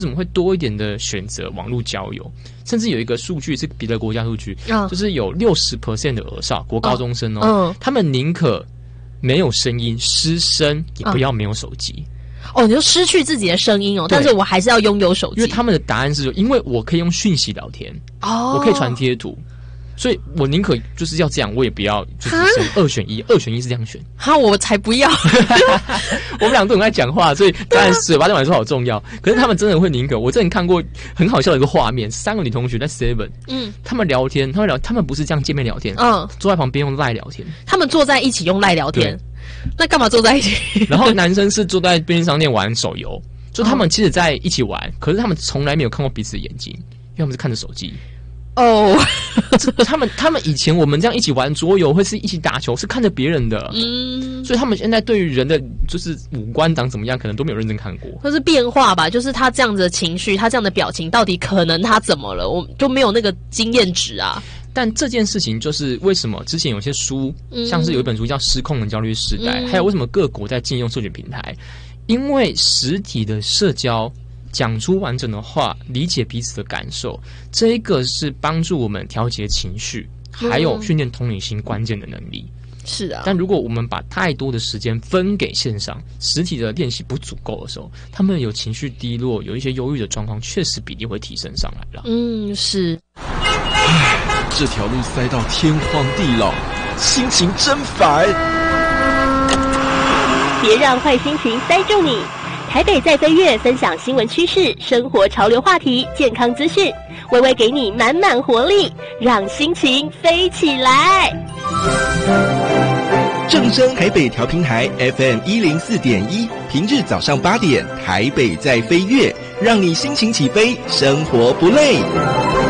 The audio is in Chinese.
怎么会多一点的选择网络交友？甚至有一个数据是别的国家数据，就是有60% 的儿少国高中生他们宁可没有声音失声，也不要没有手机。 你就失去自己的声音但是我还是要拥有手机。 因为他们的答案是因为我可以用讯息聊天我可以传贴图，所以我宁可就是要这样，我也不要就是2选1，2选1是这样选。 我才不要！ 我们俩都很爱讲话，所以当然嘴巴对我来说好重要。可是他们真的会宁可。我之前看过很好笑的一个画面，3个女同学在 Seven，他们聊天，他们不是这样见面聊天，坐在旁边用赖聊天。 他们坐在一起用赖聊天，那干嘛坐在一起？ 然后男生是坐在便利商店玩手游，就他们其实在一起玩，可是他们从来没有看过彼此的眼睛，因为他们是看着手机。他们以前我们这样一起玩桌游，会是一起打球，是看着别人的，所以他们现在对于人的就是五官长怎么样，可能都没有认真看过， 或是变化吧，就是他这样子的情绪，他这样的表情，到底可能他怎么了，我就没有那个经验值啊。 但这件事情就是为什么之前有些书，像是有一本书叫《失控的焦虑时代》，还有为什么各国在禁用社群平台，因为实体的社交。讲出完整的话，理解彼此的感受，这一个是帮助我们调节情绪，还有训练同理心关键的能力。 是啊， 但如果我们把太多的时间分给线上，实体的练习不足够的时候，他们有情绪低落，有一些忧郁的状况，确实比例会提升上来了。 是。 这条路塞到天荒地老，心情真烦。 别让坏心情塞住你。台北在飞跃分享新闻趋势、生活潮流话题、健康资讯，微微给你满满活力，让心情飞起来。 正声台北调频台 FM104.1，平日早上8点，台北在飞跃，让你心情起飞，生活不累。